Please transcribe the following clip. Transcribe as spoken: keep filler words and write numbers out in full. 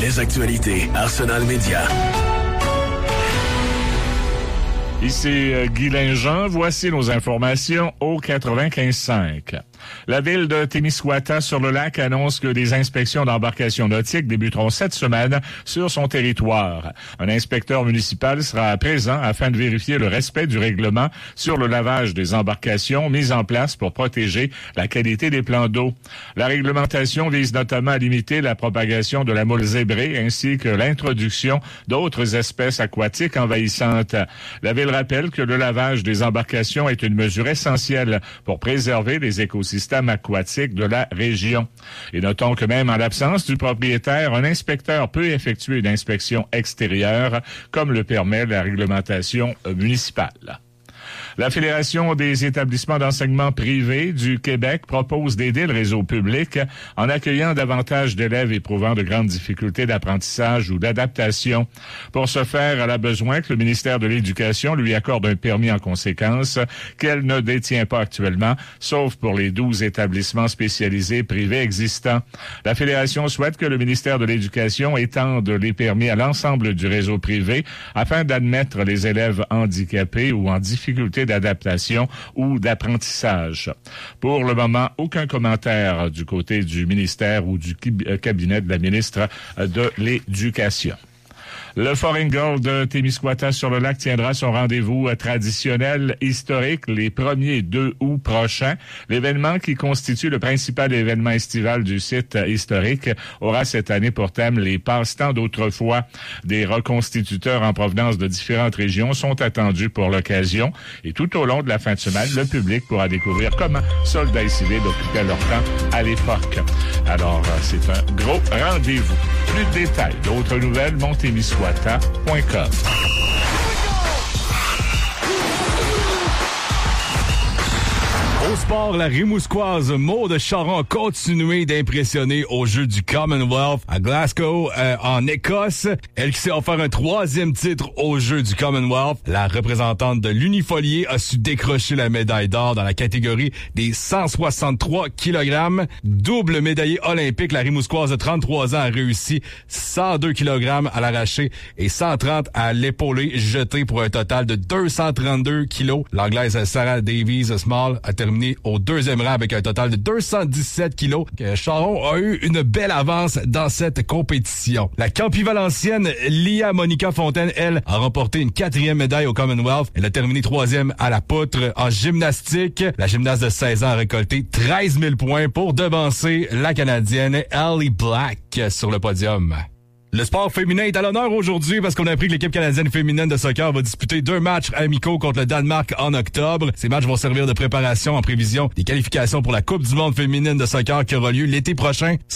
Les actualités Arsenal Média. Ici Guy Linjean, voici nos informations au quatre-vingt-quinze cinq. La ville de Témiscouata-sur-le-Lac annonce que des inspections d'embarcations nautiques débuteront cette semaine sur son territoire. Un inspecteur municipal sera présent afin de vérifier le respect du règlement sur le lavage des embarcations mis en place pour protéger la qualité des plans d'eau. La réglementation vise notamment à limiter la propagation de la moule zébrée ainsi que l'introduction d'autres espèces aquatiques envahissantes. La ville rappelle que le lavage des embarcations est une mesure essentielle pour préserver les écosystèmes aquatiques de la région. Et notons que même en l'absence du propriétaire, un inspecteur peut effectuer une inspection extérieure, comme le permet la réglementation municipale. La Fédération des établissements d'enseignement privés du Québec propose d'aider le réseau public en accueillant davantage d'élèves éprouvant de grandes difficultés d'apprentissage ou d'adaptation. Pour ce faire, elle a besoin que le ministère de l'Éducation lui accorde un permis en conséquence qu'elle ne détient pas actuellement, sauf pour les douze établissements spécialisés privés existants. La Fédération souhaite que le ministère de l'Éducation étende les permis à l'ensemble du réseau privé afin d'admettre les élèves handicapés ou en difficulté d'adaptation ou d'apprentissage. Pour le moment, aucun commentaire du côté du ministère ou du cabinet de la ministre de l'Éducation. Le Foreign Girl de Témiscouata-sur-le-Lac tiendra son rendez-vous traditionnel historique les premier deux août prochains. L'événement, qui constitue le principal événement estival du site historique, aura cette année pour thème les passe-temps d'autrefois. Des reconstituteurs en provenance de différentes régions sont attendus pour l'occasion. Et tout au long de la fin de semaine, le public pourra découvrir comment soldats et civils occupaient leur temps à l'époque. Alors, c'est un gros rendez-vous. Plus de détails, d'autres nouvelles, montémiscouata point com. Au sport, la Rimouskoise Maude Charron a continué d'impressionner aux Jeux du Commonwealth à Glasgow, euh, en Écosse. Elle qui s'est offert un troisième titre aux Jeux du Commonwealth. La représentante de l'Unifolié a su décrocher la médaille d'or dans la catégorie des cent soixante-trois kilogrammes. Double médaillée olympique, la Rimouskoise de trente-trois ans a réussi cent deux kilogrammes à l'arraché et cent trente à l'épaulé jeté pour un total de deux cent trente-deux kilos. L'Anglaise Sarah Davies-Small a terminé au deuxième rang avec un total de deux cent dix-sept kilos. Charron a eu une belle avance dans cette compétition. La Campi-Valencienne Lia Monica Fontaine, elle, a remporté une quatrième médaille au Commonwealth. Elle a terminé troisième à la poutre en gymnastique. La gymnaste de seize ans a récolté treize mille points pour devancer la Canadienne Ellie Black sur le podium. Le sport féminin est à l'honneur aujourd'hui parce qu'on a appris que l'équipe canadienne féminine de soccer va disputer deux matchs amicaux contre le Danemark en octobre. Ces matchs vont servir de préparation en prévision des qualifications pour la Coupe du monde féminine de soccer qui aura lieu l'été prochain.